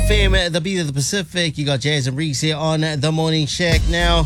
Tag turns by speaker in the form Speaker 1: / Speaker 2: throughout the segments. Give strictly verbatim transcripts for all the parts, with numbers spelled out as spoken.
Speaker 1: F M, the beat of the Pacific. You got Jazz and Reese here on The Morning Shack. Now,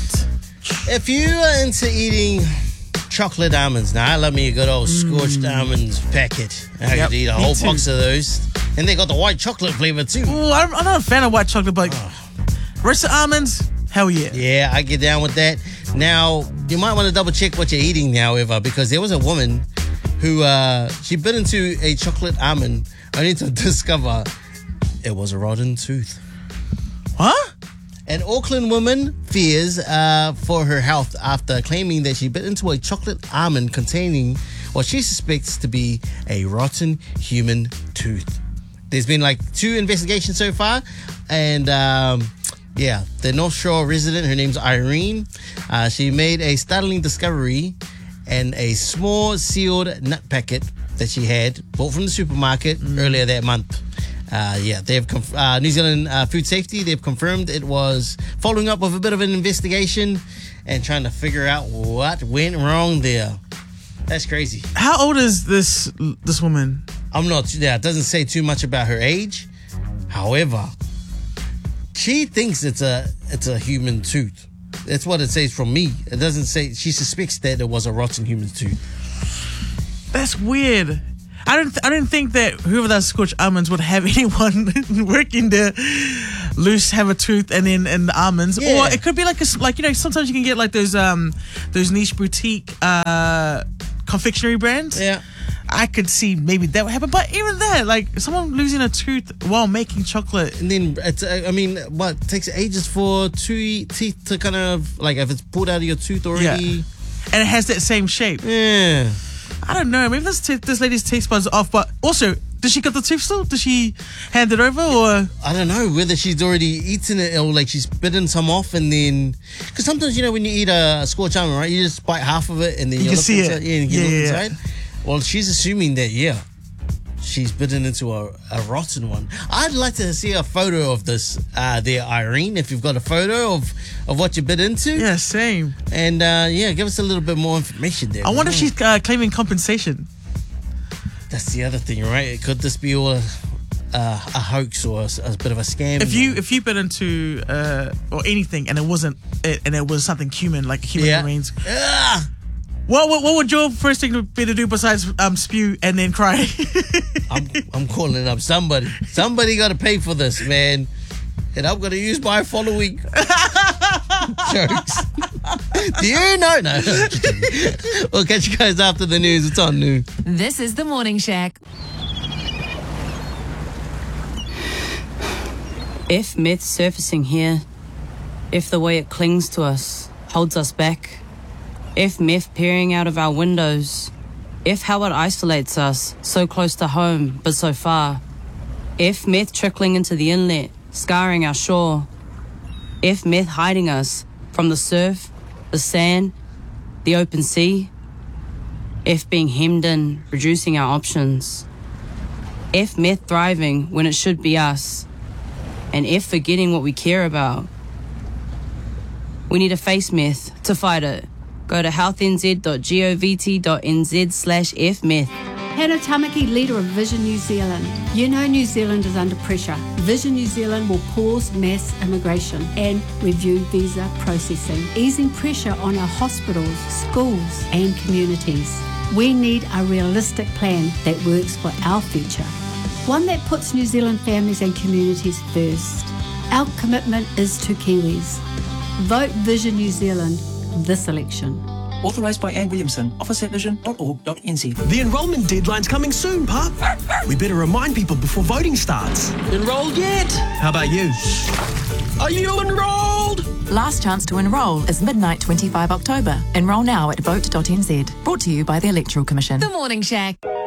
Speaker 1: if you are into eating chocolate almonds, now I love me a good old scorched mm. almonds packet. I
Speaker 2: yep,
Speaker 1: could eat a whole too. box of those. And they got the white chocolate flavor too.
Speaker 2: Ooh, I'm, I'm not a fan of white chocolate, but oh. roasted almonds, hell yeah.
Speaker 1: Yeah, I get down with that. Now, you might want to double check what you're eating, however, because there was a woman who, uh, she bit into a chocolate almond only to discover it was a rotten tooth.
Speaker 2: Huh?
Speaker 1: An Auckland woman fears uh, for her health after claiming that she bit into a chocolate almond containing what she suspects to be a rotten human tooth. There's been like two investigations so far, and um, yeah, the North Shore resident, her name's Irene, uh, she made a startling discovery and a small sealed nut packet that she had bought from the supermarket mm. earlier that month. Uh, yeah, they've conf- uh, New Zealand uh, Food Safety, they've confirmed it was following up with a bit of an investigation and trying to figure out what went wrong there. That's crazy.
Speaker 2: How old is this this woman?
Speaker 1: I'm not, yeah, it doesn't say too much about her age. However, she thinks it's a it's a human tooth. That's what it says from me. It doesn't say, she suspects that it was a rotten human tooth.
Speaker 2: That's weird. I don't. Th- I didn't think that whoever that scorched almonds would have anyone working there loose have a tooth and then and the almonds, yeah. Or it could be like a like you know sometimes you can get like those um those niche boutique uh confectionery brands.
Speaker 1: Yeah,
Speaker 2: I could see maybe that would happen, but even that, like someone losing a tooth while making chocolate,
Speaker 1: and then it's, I mean, what it takes ages for two teeth to kind of like if it's pulled out of your tooth already,
Speaker 2: yeah. And it has that same shape.
Speaker 1: Yeah.
Speaker 2: I don't know. Maybe this, t- this lady's taste buds are off. But also, did she got the tooth still? Did she hand it over, or
Speaker 1: I don't know whether she's already eaten it or like she's bitten some off and then because sometimes you know when you eat a scorched almond, right? You just bite half of it and then
Speaker 2: you,
Speaker 1: you
Speaker 2: can
Speaker 1: look
Speaker 2: see
Speaker 1: inside,
Speaker 2: it.
Speaker 1: Yeah, and you
Speaker 2: yeah,
Speaker 1: look
Speaker 2: yeah.
Speaker 1: inside. Well, she's assuming that yeah, she's bitten into a, a rotten one. I'd like to see a photo of this uh, there, Irene, if you've got a photo of, of what you bit into.
Speaker 2: Yeah, same.
Speaker 1: And uh, yeah, give us a little bit more information there.
Speaker 2: I wonder if she's uh, claiming compensation.
Speaker 1: That's the other thing, right? Could this be all a, uh, a hoax or a, a bit of a scam?
Speaker 2: If you if you bit into uh, or anything and it wasn't it, and it was something human, like human
Speaker 1: yeah.
Speaker 2: remains,
Speaker 1: Ugh.
Speaker 2: What, what what would your first thing be to do besides um spew and then cry?
Speaker 1: I'm I'm calling up somebody. Somebody got to pay for this, man. And I'm going to use my following jokes. Do you know? No. We'll catch you guys after the news. It's on noon.
Speaker 3: This is The Morning Shack.
Speaker 4: If myth surfacing here, if the way it clings to us holds us back, if myth peering out of our windows, if how it isolates us so close to home but so far, if myth trickling into the inlet, scarring our shore, if myth hiding us from the surf, the sand, the open sea, if being hemmed in, reducing our options, if myth thriving when it should be us, and if forgetting what we care about. We need to face myth to fight it. Go to healthnz.govt.nz slash fmyth.
Speaker 5: Hannah Tamaki, leader of Vision New Zealand. You know New Zealand is under pressure. Vision New Zealand will pause mass immigration and review visa processing, easing pressure on our hospitals, schools and communities. We need a realistic plan that works for our future, one that puts New Zealand families and communities first. Our commitment is to Kiwis. Vote Vision New Zealand this election.
Speaker 6: Authorised by Anne Williamson, office at vision dot org dot n z.
Speaker 7: The enrolment deadline's coming soon, pup. We better remind people before voting starts.
Speaker 6: Enrolled yet?
Speaker 7: How about you? Are you enrolled?
Speaker 3: Last chance to enrol is midnight twenty-five October. Enrol now at vote dot n z. Brought to you by the Electoral Commission. The Morning Shack.